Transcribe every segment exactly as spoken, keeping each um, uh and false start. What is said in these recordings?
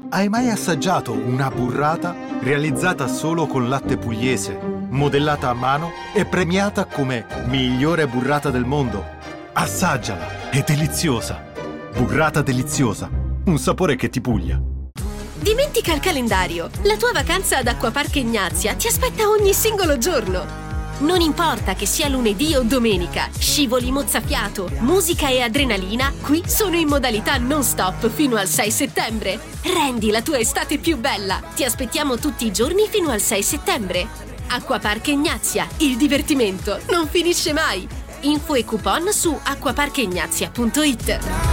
Hai mai assaggiato una burrata realizzata solo con latte pugliese, modellata a mano e premiata come migliore burrata del mondo? Assaggiala, è deliziosa. Burrata deliziosa, un sapore che ti puglia. Dimentica il calendario. La tua vacanza ad Acquapark Ignazia ti aspetta ogni singolo giorno. Non importa che sia lunedì o domenica, scivoli mozzafiato, musica e adrenalina qui sono in modalità non stop fino al sei settembre. Rendi la tua estate più bella. Ti aspettiamo tutti i giorni fino al sei settembre. Acquapark Ignazia, il divertimento non finisce mai. Info e coupon su acquapark ignazia punto it.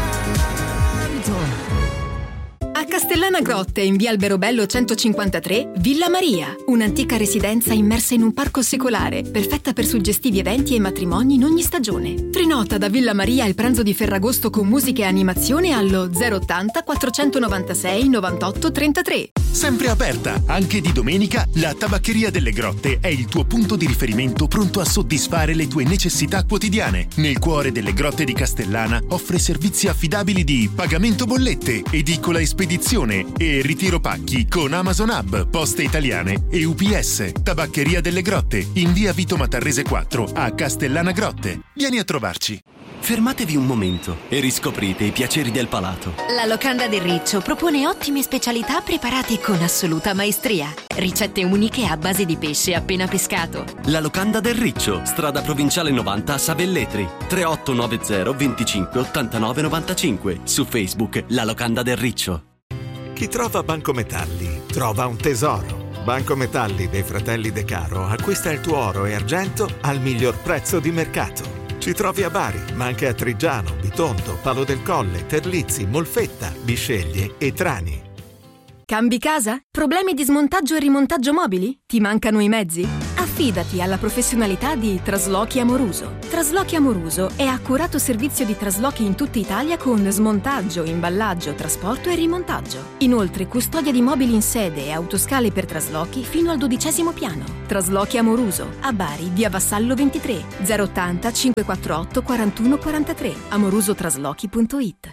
A Castellana Grotte, in via Alberobello centocinquantatré, Villa Maria, un'antica residenza immersa in un parco secolare, perfetta per suggestivi eventi e matrimoni in ogni stagione. Prenota da Villa Maria il pranzo di Ferragosto con musica e animazione allo zero ottanta quattrocentonovantasei novantotto trentatré. Sempre aperta, anche di domenica, la Tabaccheria delle Grotte è il tuo punto di riferimento pronto a soddisfare le tue necessità quotidiane. Nel cuore delle Grotte di Castellana offre servizi affidabili di pagamento bollette, edicola e spedizione e ritiro pacchi con Amazon Hub, Poste Italiane e U P S. Tabaccheria delle Grotte, in via Vito Matarrese quattro a Castellana Grotte. Vieni a trovarci. Fermatevi un momento e riscoprite i piaceri del palato. La Locanda del Riccio propone ottime specialità preparate con assoluta maestria. Ricette uniche a base di pesce appena pescato. La Locanda del Riccio, strada provinciale novanta a Savelletri. tre otto nove zero venticinque ottantanove novantacinque. Su Facebook La Locanda del Riccio. Chi trova Banco Metalli trova un tesoro. Banco Metalli dei fratelli De Caro acquista il tuo oro e argento al miglior prezzo di mercato. Ci trovi a Bari, ma anche a Trigiano, Bitondo, Palo del Colle, Terlizzi, Molfetta, Bisceglie e Trani. Cambi casa? Problemi di smontaggio e rimontaggio mobili? Ti mancano i mezzi? Affidati alla professionalità di Traslochi Amoruso. Traslochi Amoruso è accurato servizio di traslochi in tutta Italia con smontaggio, imballaggio, trasporto e rimontaggio. Inoltre custodia di mobili in sede e autoscale per traslochi fino al dodicesimo piano. Traslochi Amoruso, a Bari, via Vassallo ventitré, zero ottanta cinquecentoquarantotto quarantuno quarantatré, amorusotraslochi punto it.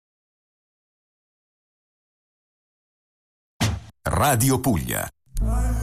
Radio Puglia.